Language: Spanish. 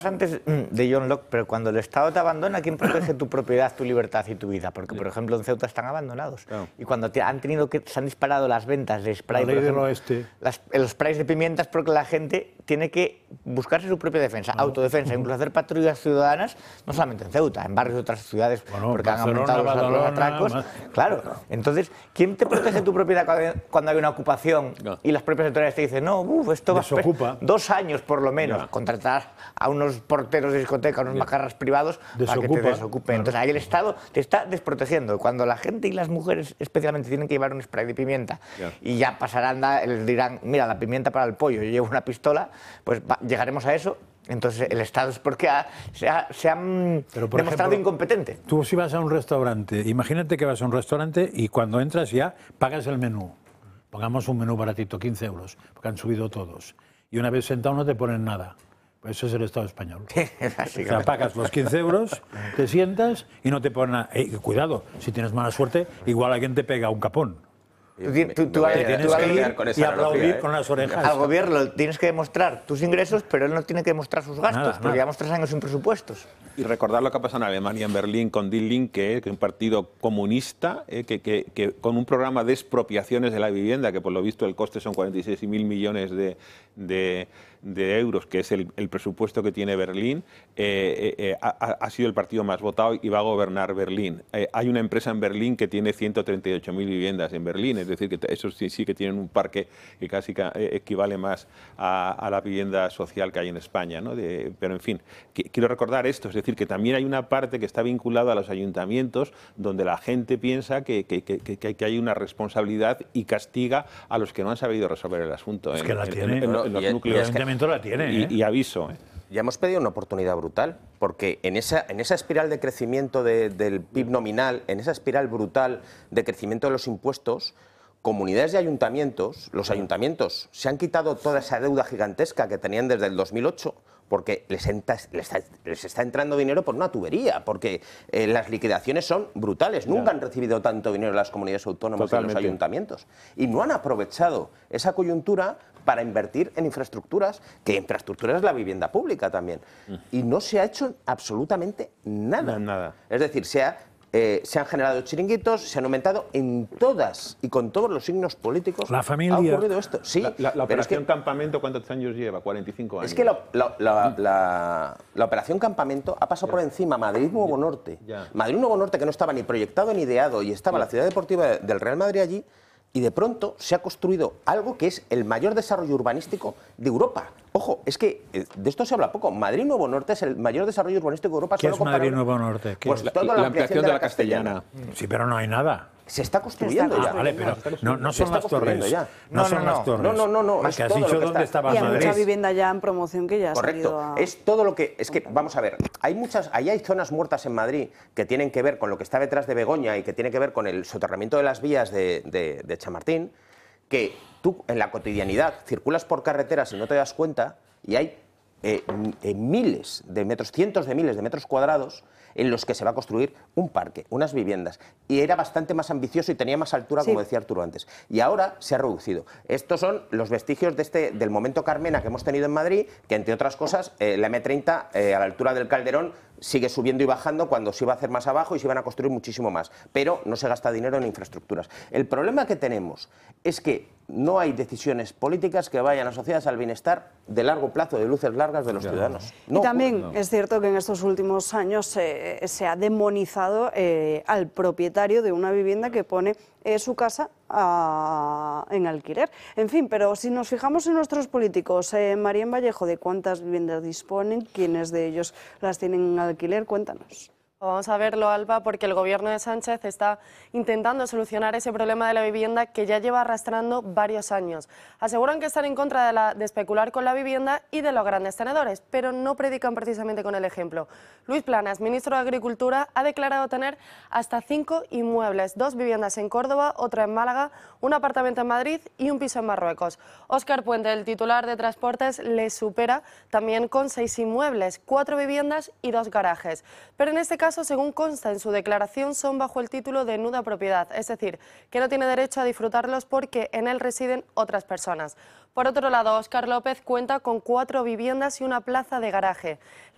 Antes de John Locke, pero cuando el Estado te abandona, ¿quién protege tu propiedad, tu libertad y tu vida? Porque, por ejemplo, en Ceuta están abandonados. Claro. Y cuando se han disparado las ventas de spray, por ejemplo, los sprays de pimientas, porque la gente tiene que buscarse su propia defensa, autodefensa, incluso hacer patrullas ciudadanas, no solamente en Ceuta, en barrios de otras ciudades, porque han aumentado los atracos. Claro, entonces, ¿quién te protege tu propiedad cuando hay una ocupación y las propias autoridades te dicen, no, esto va a 2 años por lo menos, contratar a unos porteros de discoteca, unos macarras privados para que te desocupen? Entonces ahí el Estado te está desprotegiendo. Cuando la gente y las mujeres especialmente tienen que llevar un spray de pimienta y ya pasarán, les dirán, mira, la pimienta para el pollo, yo llevo una pistola, pues llegaremos a eso. Entonces el Estado es porque se ha demostrado incompetente. Tú si vas a un restaurante, imagínate que vas a un restaurante y cuando entras ya pagas el menú. Pongamos un menú baratito, 15 euros, porque han subido todos. Y una vez sentado no te ponen nada. Pues eso es el Estado español. O sea, pagas los 15 euros, te sientas y no te ponen nada. Cuidado, si tienes mala suerte, igual alguien te pega un capón. Tú tienes que ir y aplaudir con las orejas. Al gobierno tienes que demostrar tus ingresos, pero él no tiene que demostrar sus gastos, porque llevamos 3 años sin presupuestos. Y recordar lo que ha pasado en Alemania, en Berlín, con Die Linke, que es un partido comunista, que con un programa de expropiaciones de la vivienda, que por lo visto el coste son 46.000 millones de euros, que es el presupuesto que tiene Berlín, ha sido el partido más votado y va a gobernar Berlín. Hay una empresa en Berlín que tiene 138.000 viviendas en Berlín, es decir, que esos sí que tienen un parque que casi equivale más a la vivienda social que hay en España, ¿no? Pero en fin, quiero recordar esto, es decir, que también hay una parte que está vinculada a los ayuntamientos donde la gente piensa que hay una responsabilidad y castiga a los que no han sabido resolver el asunto. Es que la tiene. Los núcleos. La tiene, y aviso. Ya hemos pedido una oportunidad brutal, porque en esa espiral de crecimiento del PIB nominal, en esa espiral brutal de crecimiento de los impuestos, comunidades y ayuntamientos, los ayuntamientos se han quitado toda esa deuda gigantesca que tenían desde el 2008, porque les está entrando dinero por una tubería, porque las liquidaciones son brutales. Nunca han recibido tanto dinero las comunidades autónomas y los ayuntamientos. Y no han aprovechado esa coyuntura para invertir en infraestructuras, que infraestructura es la vivienda pública también. Y no se ha hecho absolutamente nada. Es decir, se han generado chiringuitos, se han aumentado en todas y con todos los signos políticos. La familia. Ha ocurrido esto. Sí, la operación Campamento, ¿cuántos años lleva? 45 años. Es que la operación Campamento ha pasado por encima Madrid-Nuevo Norte. Madrid-Nuevo Norte, que no estaba ni proyectado ni ideado, y estaba la ciudad deportiva del Real Madrid allí, y de pronto se ha construido algo que es el mayor desarrollo urbanístico de Europa. Ojo, es que de esto se habla poco. Madrid-Nuevo Norte es el mayor desarrollo urbanístico de Europa. ¿Qué es Madrid-Nuevo Norte? Pues toda la ampliación de la Castellana. Sí, pero no hay nada. Se está construyendo ya. Vale, pero no son las torres. No son las torres. No. Es que has dicho dónde estaba Madrid. Y hay mucha vivienda ya en promoción que ya ha salido a... Es todo lo que... Es que, vamos a ver, hay zonas muertas en Madrid que tienen que ver con lo que está detrás de Begoña y que tiene que ver con el soterramiento de las vías de Chamartín, que tú en la cotidianidad circulas por carreteras y no te das cuenta, y hay miles de metros, cientos de miles de metros cuadrados en los que se va a construir un parque, unas viviendas. Y era bastante más ambicioso y tenía más altura, como decía Arturo antes. Y ahora se ha reducido. Estos son los vestigios del momento Carmena que hemos tenido en Madrid, que entre otras cosas, la M30 a la altura del Calderón sigue subiendo y bajando cuando se iba a hacer más abajo y se iban a construir muchísimo más. Pero no se gasta dinero en infraestructuras. El problema que tenemos es que no hay decisiones políticas que vayan asociadas al bienestar de largo plazo, de luces largas de los ciudadanos. Y también es cierto que en estos últimos años se ha demonizado al propietario de una vivienda que pone su casa en alquiler. En fin, pero si nos fijamos en nuestros políticos, Marién Vallejo, ¿de cuántas viviendas disponen? ¿Quiénes de ellos las tienen en alquiler? Cuéntanos. Vamos a verlo, Alba, porque el gobierno de Sánchez está intentando solucionar ese problema de la vivienda que ya lleva arrastrando varios años. Aseguran que están en contra de especular con la vivienda y de los grandes tenedores, pero no predican precisamente con el ejemplo. Luis Planas, ministro de Agricultura, ha declarado tener hasta 5 inmuebles, 2 viviendas en Córdoba, otra en Málaga, un apartamento en Madrid y un piso en Marruecos. Óscar Puente, el titular de Transportes, le supera también con 6 inmuebles, 4 viviendas y 2 garajes. Pero en este caso, según consta en su declaración, son bajo el título de nuda propiedad, es decir, que no tiene derecho a disfrutarlos porque en él residen otras personas. Por otro lado, Óscar López cuenta con 4 viviendas y una plaza de garaje.